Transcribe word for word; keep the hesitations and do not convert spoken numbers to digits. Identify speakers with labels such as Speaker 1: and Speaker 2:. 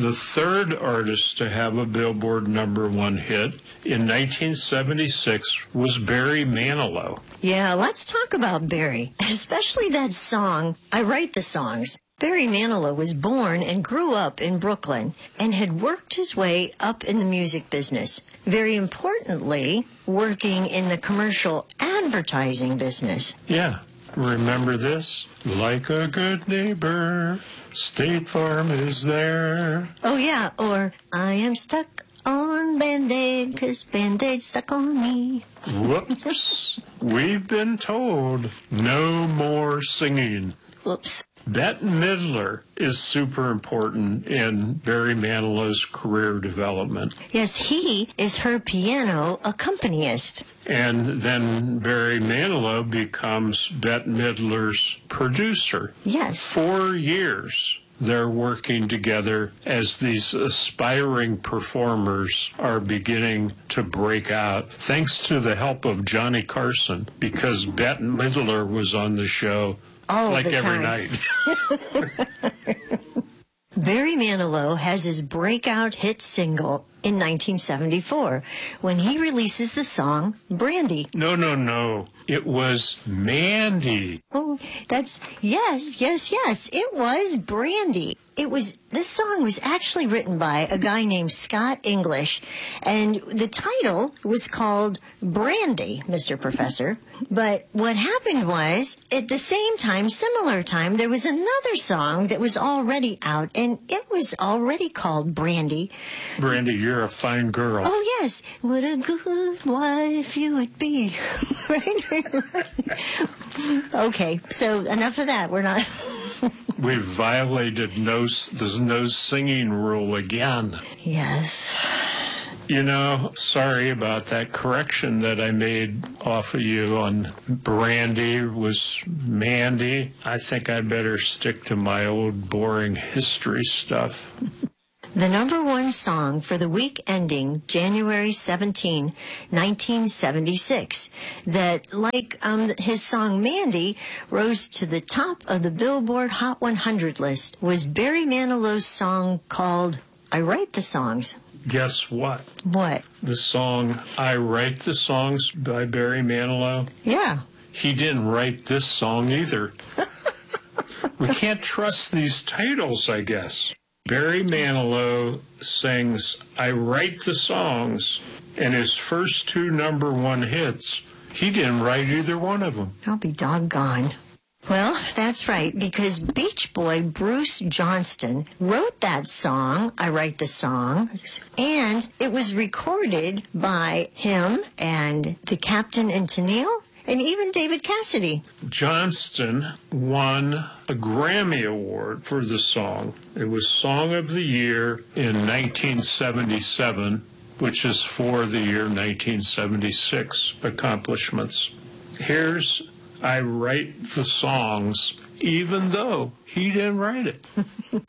Speaker 1: The third artist to have a Billboard number one hit in nineteen seventy-six was Barry Manilow.
Speaker 2: Yeah, let's talk about Barry, especially that song, I Write the Songs. Barry Manilow was born and grew up in Brooklyn and had worked his way up in the music business. Very importantly, working in the commercial advertising business.
Speaker 1: Yeah, remember this? Like a good neighbor, State Farm is there.
Speaker 2: Oh, yeah, or I am stuck on Band-Aid because Band-Aid stuck on me.
Speaker 1: Whoops. We've been told no more singing.
Speaker 2: Whoops.
Speaker 1: Bette Midler is super important in Barry Manilow's career development.
Speaker 2: Yes, he is her piano accompanist.
Speaker 1: And then Barry Manilow becomes Bette Midler's producer.
Speaker 2: Yes.
Speaker 1: Four years they're working together as these aspiring performers are beginning to break out, thanks to the help of Johnny Carson, because Bette Midler was on the show
Speaker 2: All
Speaker 1: like
Speaker 2: the
Speaker 1: every
Speaker 2: time.
Speaker 1: night.
Speaker 2: Barry Manilow has his breakout hit single in nineteen seventy-four when he releases the song Brandy.
Speaker 1: No, no, no. It was Mandy.
Speaker 2: Oh, that's, yes, yes, yes. It was Brandy. It was, this song was actually written by a guy named Scott English, and the title was called Brandy, Mister Professor. But what happened was, at the same time, similar time, there was another song that was already out, and it was already called Brandy.
Speaker 1: Brandy, you're a fine girl.
Speaker 2: Oh, yes. What a good wife you would be. Okay, so enough of that. We're not...
Speaker 1: We've violated no, the no singing rule again.
Speaker 2: Yes.
Speaker 1: You know, sorry about that correction that I made off of you on Brandy was Mandy. I think I better stick to my old boring history stuff.
Speaker 2: The number one song for the week ending January seventeenth, nineteen seventy-six, that, like um, his song Mandy, rose to the top of the Billboard Hot one hundred list, was Barry Manilow's song called I Write the Songs.
Speaker 1: Guess what?
Speaker 2: What?
Speaker 1: The song I Write the Songs by Barry Manilow?
Speaker 2: Yeah.
Speaker 1: He didn't write this song either. We can't trust these titles, I guess. Barry Manilow sings I Write the Songs, and his first two number one hits, he didn't write either one of them.
Speaker 2: I'll be doggone. Well, that's right, because Beach Boy Bruce Johnston wrote that song, I Write the Songs, and it was recorded by him and the Captain and Tennille, and even David Cassidy.
Speaker 1: Johnston won a Grammy Award for the song. It was Song of the Year in nineteen seventy-seven, which is for the year nineteen seventy-six accomplishments. Here's I Write the Songs, even though he didn't write it.